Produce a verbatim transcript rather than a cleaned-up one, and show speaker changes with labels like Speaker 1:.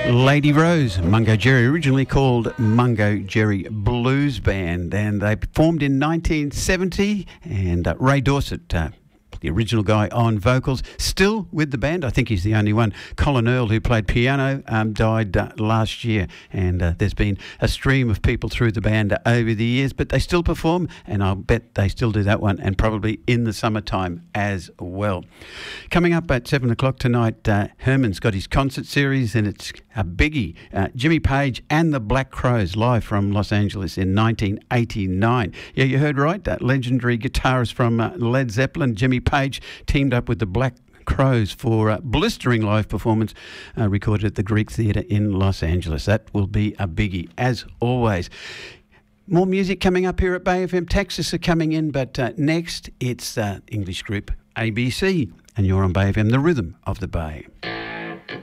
Speaker 1: Lady Rose, Mungo Jerry, originally called Mungo Jerry Blues Band, and they formed in nineteen seventy, and uh, Ray Dorset, uh, the original guy on vocals, still with the band. I think he's the only one. Colin Earl, who played piano, um, died uh, last year, and uh, there's been a stream of people through the band uh, over the years, but they still perform, and I'll bet they still do that one, and probably in the summertime as well. Coming up at seven o'clock tonight, uh, Herman's got his concert series, and it's a biggie. Uh, Jimmy Page and the Black Crowes, live from Los Angeles in nineteen eighty-nine. Yeah, you heard right. That legendary guitarist from uh, Led Zeppelin, Jimmy Page, teamed up with the Black Crowes for a blistering live performance uh, recorded at the Greek Theatre in Los Angeles. That will be a biggie, as always. More music coming up here at Bay F M. Texas are coming in, but uh, next it's uh, English group A B C, and you're on Bay F M, the rhythm of the Bay.